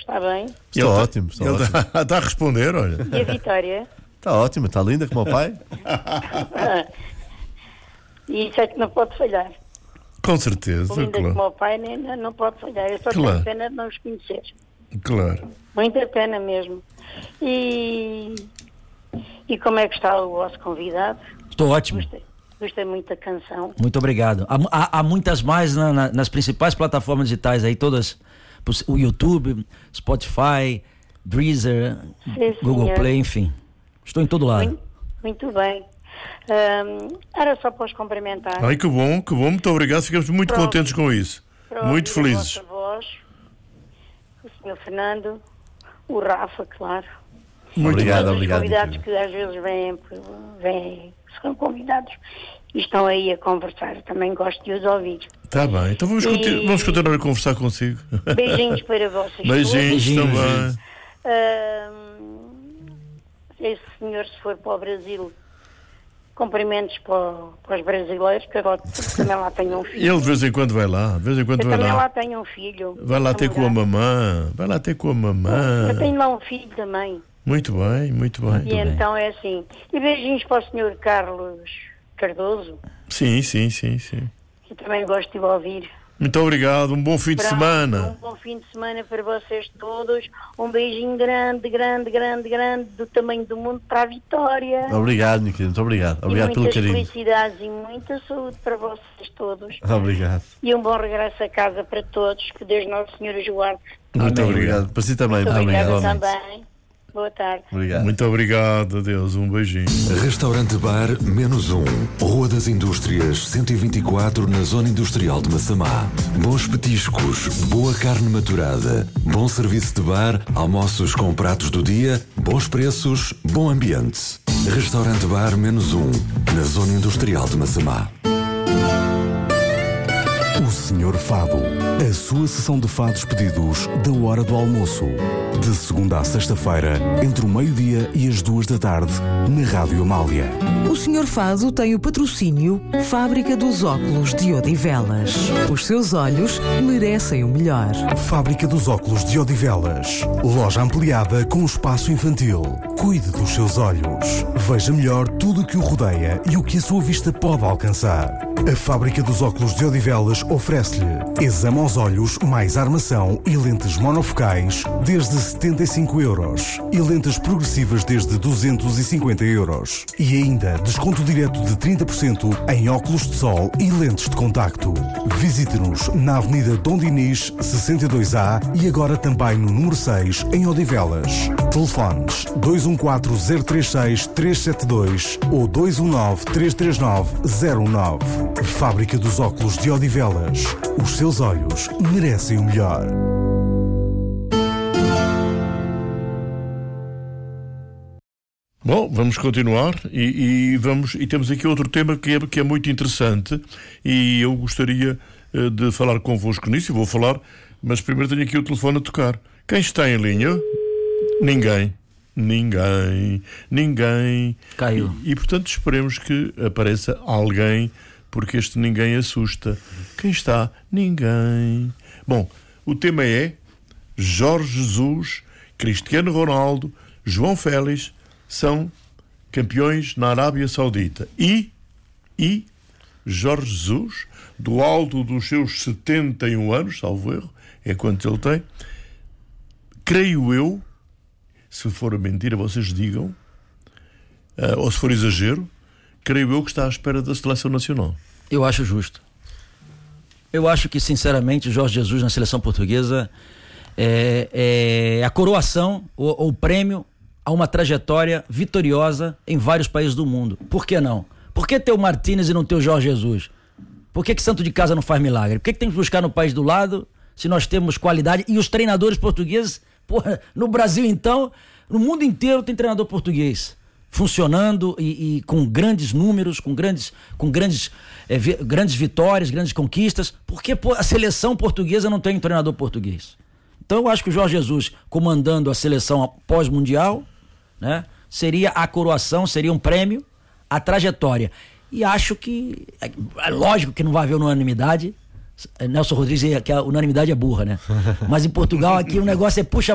está bem? Está ótimo. Ele está a responder, olha. E a Vitória? Está ótimo, está linda como o pai. E isso é que não pode falhar. Com certeza, Linda claro. como o pai não pode falhar. Eu só Claro. tenho pena de não os conhecer. Claro. Muita pena mesmo. E como é que está o vosso convidado? Estou ótimo. Gostei muito da canção. Muito obrigado. Há muitas mais nas principais plataformas digitais aí, todas. O YouTube, Spotify, Deezer, Sim, Google senhor. Play, enfim. Estou em todo lado. Muito bem. Era só para os cumprimentar. Ai, que bom, muito obrigado. Ficamos muito Pronto. contentes com isso. Para Muito ouvir felizes. A vossa voz, o Sr. Fernando, o Rafa, claro. Muito Obrigado, Todos obrigado. os convidados que às vezes vêm, são convidados e estão aí a conversar. Também gosto de os ouvir. Está bem, então vamos continuar a conversar consigo. Beijinhos para vocês. Beijinhos também. Esse senhor, se for para o Brasil, cumprimentos para os brasileiros, que agora também lá tenho um filho. Ele de vez em quando vai lá, Eu também lá tenho um filho. Vai lá ter com a mamã, Eu tenho lá um filho também. Muito bem. E então é assim. E beijinhos para o senhor Carlos Cardoso, Sim. que também gosto de ouvir. Muito obrigado, um bom fim de Pronto, semana. Um bom fim de semana para vocês todos. Um beijinho grande, do tamanho do mundo para a Vitória. Obrigado, meu querido, muito obrigado. Obrigado pelo muitas carinho. felicidades e muita saúde para vocês todos. Obrigado. E um bom regresso a casa para todos. Que Deus Nosso Senhor os guarde. Muito Amém. obrigado. Para si também. Muito obrigada Obrigado. também. Boa tarde. Obrigado. Muito obrigado, adeus, um beijinho. Restaurante Bar -1, Rua das Indústrias, 124, na Zona Industrial de Massamá. Bons petiscos, boa carne maturada, bom serviço de bar, almoços com pratos do dia, bons preços, bom ambiente. Restaurante Bar -1, na Zona Industrial de Massamá. O Senhor Fado, a sua sessão de fados pedidos da hora do almoço. De segunda a sexta-feira, entre o meio-dia e as 2 da tarde, na Rádio Amália. O Senhor Fado tem o patrocínio Fábrica dos Óculos de Odivelas. Os seus olhos merecem o melhor. Fábrica dos Óculos de Odivelas. Loja ampliada com espaço infantil. Cuide dos seus olhos. Veja melhor tudo o que o rodeia e o que a sua vista pode alcançar. A Fábrica dos Óculos de Odivelas oferece-lhe exame aos olhos mais armação e lentes monofocais desde 75 euros e lentes progressivas desde 250 euros. E ainda desconto direto de 30% em óculos de sol e lentes de contacto. Visite-nos na Avenida Dom Dinis, 62A e agora também no número 6 em Odivelas. Telefones 214-036-372 ou 219-339-019. Fábrica dos Óculos de Odivelas. Os seus olhos merecem o melhor. Bom, vamos continuar e temos aqui outro tema que é muito interessante e eu gostaria de falar convosco nisso e vou falar, mas primeiro tenho aqui o telefone a tocar. Quem está em linha? Ninguém. Caiu. E portanto esperemos que apareça alguém, porque este ninguém assusta. Quem está? Ninguém. Bom, o tema é Jorge Jesus, Cristiano Ronaldo, João Félix são campeões na Arábia Saudita. E Jorge Jesus, do alto dos seus 71 anos, salvo erro, é quanto ele tem, creio eu, se for mentira vocês digam, ou se for exagero, creio eu que está à espera da seleção nacional. Eu acho justo. Eu acho que, sinceramente, Jorge Jesus na seleção portuguesa é a coroação ou o prêmio a uma trajetória vitoriosa em vários países do mundo. Por que não? Por que ter o Martínez e não ter o Jorge Jesus? Por que santo de casa não faz milagre? Por que tem que buscar no país do lado se nós temos qualidade? E os treinadores portugueses, porra, no Brasil então, no mundo inteiro tem treinador português funcionando e com grandes números, com grandes vitórias, grandes conquistas. Por que a seleção portuguesa não tem um treinador português? Então eu acho que o Jorge Jesus comandando a seleção pós-mundial, né, seria a coroação, seria um prêmio à trajetória. E acho que é lógico que não vai haver unanimidade. Nelson Rodrigues dizia que a unanimidade é burra, né? Mas em Portugal aqui o negócio é puxa